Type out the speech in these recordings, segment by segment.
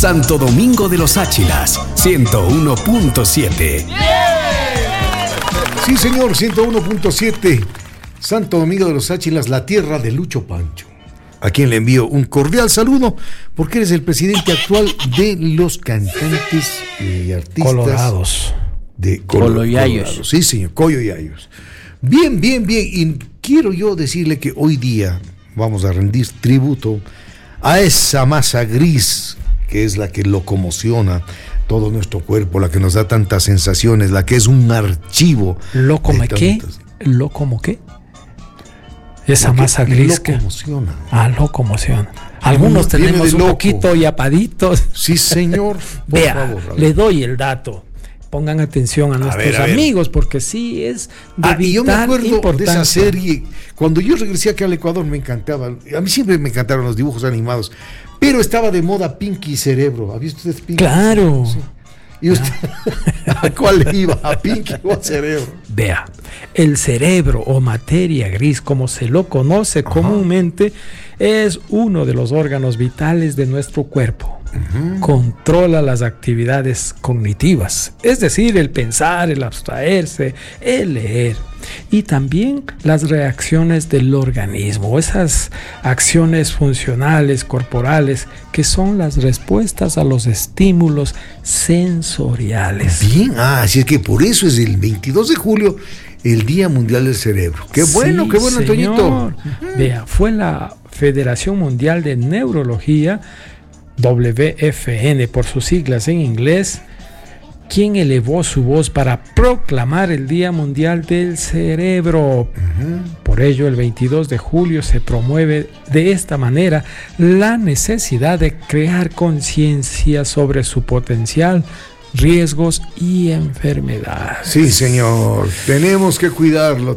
Santo Domingo de los Áchilas, 101.7. Sí, señor, 101.7. Santo Domingo de los Áchilas, la tierra de Lucho Pancho. A quien le envío un cordial saludo, porque eres el presidente actual de los cantantes y artistas colorados. De Coloyayos. Sí, señor, Coyoyayos. Bien. Y quiero yo decirle que hoy día vamos a rendir tributo a esa masa gris que es la que lo conmociona todo nuestro cuerpo, la que nos da tantas sensaciones, la que es un archivo. ¿Lo como qué? ¿Lo como qué? Esa masa gris que conmociona. Lo conmociona. Algunos tenemos un poquito yapaditos. Sí, señor. Vea, favor, le doy el dato. Pongan atención a nuestros amigos, porque sí es de vital yo me acuerdo importancia. De esa serie. Cuando yo regresé acá al Ecuador me encantaba. A mí siempre me encantaron los dibujos animados. Pero estaba de moda Pinky Cerebro. ¿Ha visto usted Pinky? Claro. Sí. ¿Y usted a cuál le iba? ¿A Pinky o a Cerebro? Vea, el cerebro o materia gris, como se lo conoce comúnmente, es uno de los órganos vitales de nuestro cuerpo. Controla las actividades cognitivas, es decir, el pensar, el abstraerse, el leer, y también las reacciones del organismo, esas acciones funcionales corporales que son las respuestas a los estímulos sensoriales. Bien, así es que por eso es el 22 de julio el Día Mundial del Cerebro. Qué bueno, Antoñito. Vea, fue la Federación Mundial de Neurología, WFN por sus siglas en inglés, quien elevó su voz para proclamar el Día Mundial del Cerebro. Por ello, el 22 de julio se promueve de esta manera la necesidad de crear conciencia sobre su potencial, riesgos y enfermedades. Sí, señor, tenemos que cuidarlo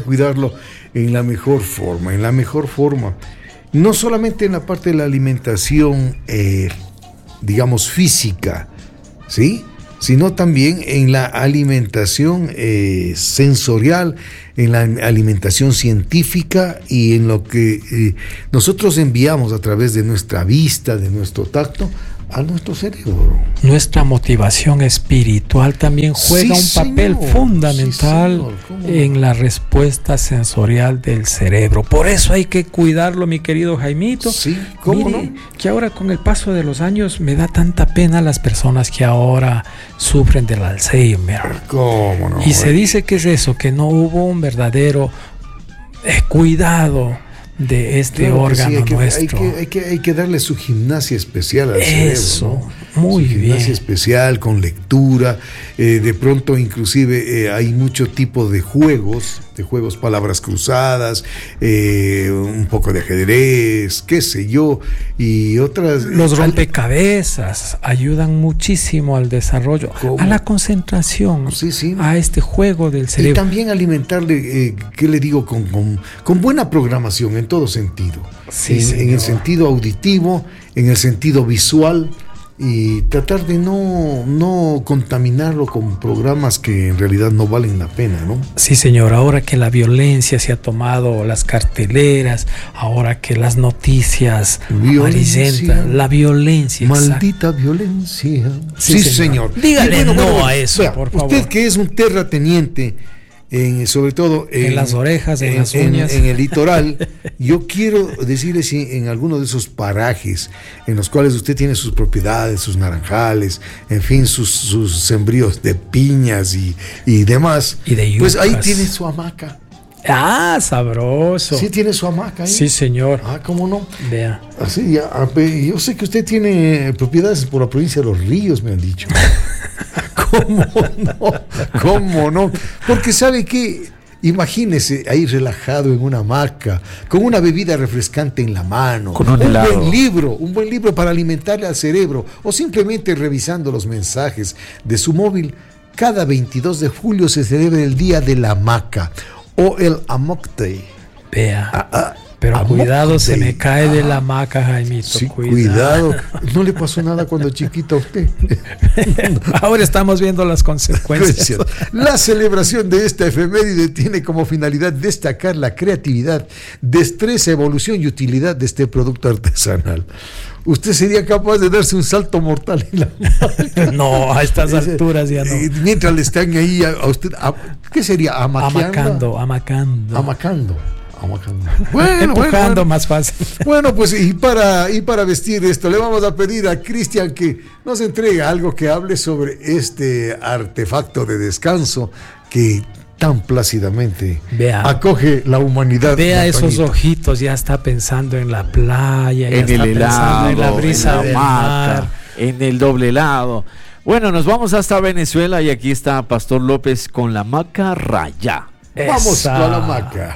en la mejor forma. No solamente en la parte de la alimentación, digamos, física, ¿sí? Sino también en la alimentación sensorial, en la alimentación científica y en lo que nosotros enviamos a través de nuestra vista, de nuestro tacto, a nuestro cerebro. Nuestra motivación espiritual también juega un papel fundamental en la respuesta sensorial del cerebro. Por eso hay que cuidarlo, mi querido Jaimito. Sí, ¿cómo no? Que ahora con el paso de los años me da tanta pena las personas que ahora sufren del Alzheimer. ¿Cómo no? Y se dice que es eso, que no hubo un verdadero cuidado de este órgano nuestro. Hay que darle su gimnasia especial al cerebro, ¿no? Muy bien. Gimnasia especial, con lectura, de pronto inclusive hay mucho tipo de juegos, palabras cruzadas, un poco de ajedrez, qué sé yo, y otras. Los rompecabezas ayudan muchísimo al desarrollo, a la concentración, a este juego del cerebro. Y también alimentarle, ¿qué le digo? Con buena programación, en todo sentido. En el sentido auditivo, en el sentido visual, y tratar de no contaminarlo con programas que en realidad no valen la pena, ¿no? Sí, señor, ahora que la violencia se ha tomado las carteleras, ahora que las noticias amarillentas, la violencia. Maldita violencia. Sí, señor. Dígale a eso, vea, por favor. Usted que es un terrateniente, sobre todo en las orejas, en las uñas, en el litoral, yo quiero decirle si en alguno de esos parajes en los cuales usted tiene sus propiedades, sus naranjales, en fin, sus sembríos de piñas y demás, y de yucas, pues ahí tiene su hamaca. Sabroso. Sí, tiene su hamaca ahí. Sí, señor. ¿Cómo no? Vea. Así, yo sé que usted tiene propiedades por la provincia de Los Ríos, me han dicho. ¿Cómo no? Porque sabe que, imagínese ahí relajado en una hamaca, con una bebida refrescante en la mano, con un helado. Un buen libro para alimentarle al cerebro, o simplemente revisando los mensajes de su móvil. Cada 22 de julio se celebra el Día de la Hamaca, o el Hammock Day. Vea. Pero cuidado, se me cae de la hamaca, Jaimito. Sí, cuidado. ¿No le pasó nada cuando chiquito a usted? Ahora estamos viendo las consecuencias. La celebración de esta efeméride tiene como finalidad destacar la creatividad, destreza, evolución y utilidad de este producto artesanal. usted sería capaz de darse un salto mortal en la hamaca. No, a estas alturas ya no. Mientras le están ahí a usted, ¿qué sería? Amacando. Empujando más fácil. Bueno, pues y para vestir esto, le vamos a pedir a Cristian que nos entregue algo que hable sobre este artefacto de descanso que tan plácidamente acoge la humanidad. Vea esos ojitos, ya está pensando en la playa, en el helado, en la brisa del mar, en el doble helado. Bueno, nos vamos hasta Venezuela y aquí está Pastor López con la hamaca rayá. Vamos con la hamaca.